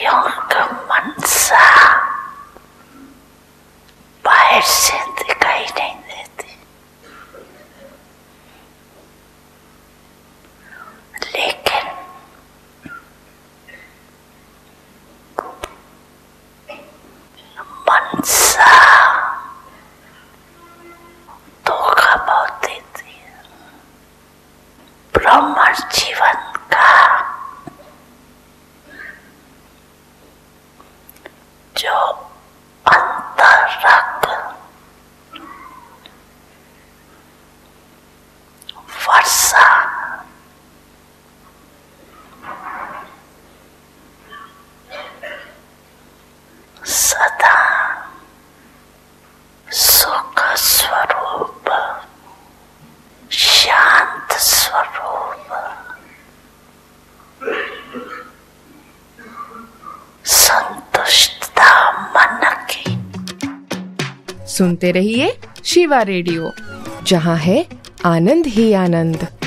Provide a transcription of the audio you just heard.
इंद्रियों का मनसा बाहर से दिखाई नहीं देती, लेकिन मनसा धोखा बहुत देती है। ब्रह्म जीवन का जो अंतरंग वर्षा सदा सुख स्वरूप, शांत स्वरूप, संतुष्टता मन की। सुनते रहिए शिवा रेडियो, जहाँ है आनंद ही आनंद।